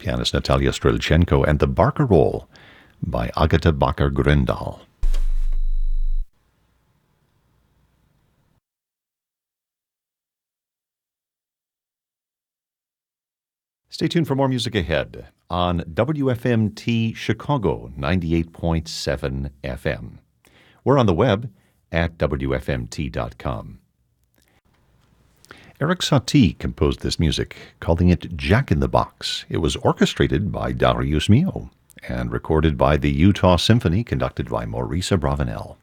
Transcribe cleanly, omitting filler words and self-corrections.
pianist Natalia Strelchenko, and the Barcarolle by Agatha Bakker-Grøndahl. Stay tuned for more music ahead on WFMT Chicago 98.7 FM. We're on the web at WFMT.com. Erik Satie composed this music, calling it Jack in the Box. It was orchestrated by Darius Milhaud and recorded by the Utah Symphony, conducted by Maurice Abravanel.